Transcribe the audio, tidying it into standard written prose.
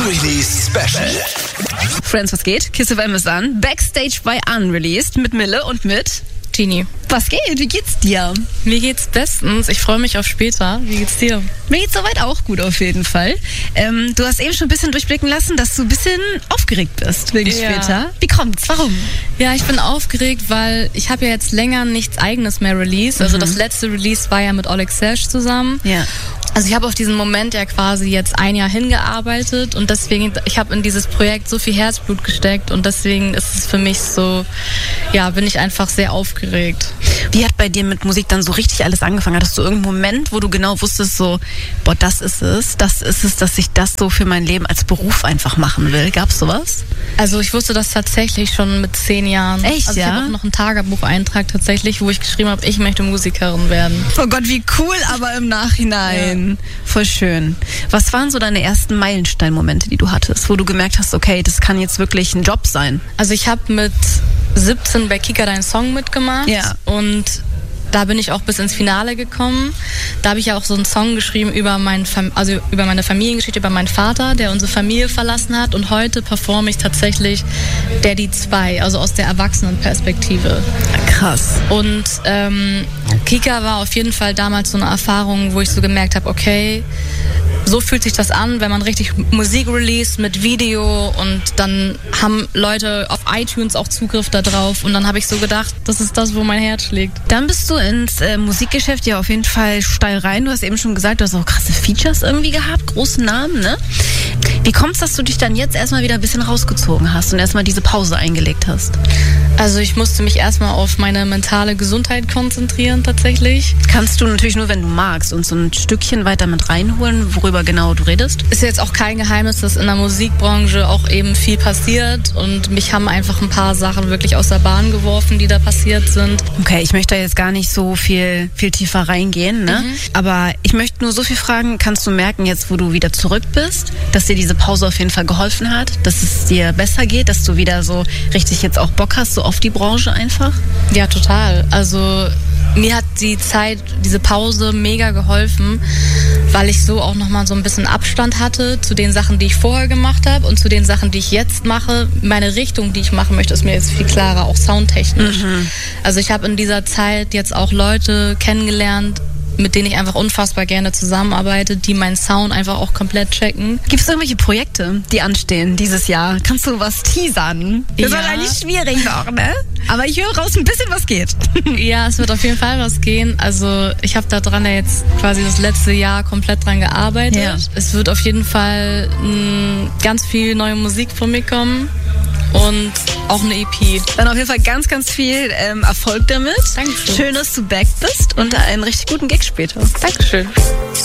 Unreleased Special. Friends, was geht? Kiss FM ist an. Backstage bei Unreleased mit Mille und mit Genie. Was geht? Wie geht's dir? Mir geht's bestens. Ich freue mich auf später. Wie geht's dir? Mir geht's soweit auch gut auf jeden Fall. Du hast eben schon ein bisschen durchblicken lassen, dass du ein bisschen aufgeregt bist wegen später. Wie kommt's? Warum? Ja, ich bin aufgeregt, weil ich habe ja jetzt länger nichts Eigenes mehr released. Also das letzte Release war ja mit Oleg Sesh zusammen. Ja. Also ich habe auf diesen Moment ja quasi jetzt ein Jahr hingearbeitet und deswegen, ich habe in dieses Projekt so viel Herzblut gesteckt und deswegen ist es für mich so, ja, bin ich einfach sehr aufgeregt. Wie hat bei dir mit Musik dann so richtig alles angefangen? Hattest du irgendeinen Moment, wo du genau wusstest so, boah, das ist es, dass ich das so für mein Leben als Beruf einfach machen will? Gab's sowas? Also ich wusste das tatsächlich schon mit 10 Jahren. Echt, also ich ja? habe auch noch einen Tagebucheintrag tatsächlich, wo ich geschrieben habe, ich möchte Musikerin werden. Oh Gott, wie cool, aber im Nachhinein. Ja. Voll schön. Was waren so deine ersten Meilensteinmomente, die du hattest, wo du gemerkt hast, okay, das kann jetzt wirklich ein Job sein? Also ich habe mit 17 bei Kika deinen Song mitgemacht und da bin ich auch bis ins Finale gekommen. Da habe ich ja auch so einen Song geschrieben über meine Familiengeschichte, über meinen Vater, der unsere Familie verlassen hat. Und heute performe ich tatsächlich Daddy 2, also aus der Erwachsenenperspektive. Krass. Und Kika war auf jeden Fall damals so eine Erfahrung, wo ich so gemerkt habe, okay, so fühlt sich das an, wenn man richtig Musik release mit Video und dann haben Leute auf iTunes auch Zugriff da drauf und dann habe ich so gedacht, das ist das, wo mein Herz schlägt. Dann bist du ins Musikgeschäft ja auf jeden Fall steil rein. Du hast eben schon gesagt, du hast auch krasse Features irgendwie gehabt, großen Namen, ne? Wie kommt's, dass du dich dann jetzt erstmal wieder ein bisschen rausgezogen hast und erstmal diese Pause eingelegt hast? Also ich musste mich erstmal auf meine mentale Gesundheit konzentrieren tatsächlich. Kannst du natürlich nur, wenn du magst, uns so ein Stückchen weiter mit reinholen, worüber genau du redest? Ist jetzt auch kein Geheimnis, dass in der Musikbranche auch eben viel passiert und mich haben einfach ein paar Sachen wirklich aus der Bahn geworfen, die da passiert sind. Okay, ich möchte da jetzt gar nicht so viel tiefer reingehen, ne? Aber ich möchte nur so viel fragen, kannst du merken jetzt, wo du wieder zurück bist, dass dir diese Pause auf jeden Fall geholfen hat, dass es dir besser geht, dass du wieder so richtig jetzt auch Bock hast, so auf die Branche einfach? Ja, total. Also mir hat die Zeit, diese Pause mega geholfen, weil ich so auch nochmal so ein bisschen Abstand hatte zu den Sachen, die ich vorher gemacht habe und zu den Sachen, die ich jetzt mache. Meine Richtung, die ich machen möchte, ist mir jetzt viel klarer, auch soundtechnisch. Also ich habe in dieser Zeit jetzt auch Leute kennengelernt, mit denen ich einfach unfassbar gerne zusammenarbeite, die meinen Sound einfach auch komplett checken. Gibt es irgendwelche Projekte, die anstehen dieses Jahr? Kannst du was teasern? Das ist eigentlich schwierig noch, ne? Aber ich höre raus, ein bisschen was geht. Ja, es wird auf jeden Fall was gehen. Also ich habe da dran ja jetzt quasi das letzte Jahr komplett dran gearbeitet. Ja. Es wird auf jeden Fall ganz viel neue Musik von mir kommen. Und auch eine EP. Dann auf jeden Fall ganz, ganz viel Erfolg damit. Dankeschön. Schön, dass du back bist und einen richtig guten Gig später. Dankeschön.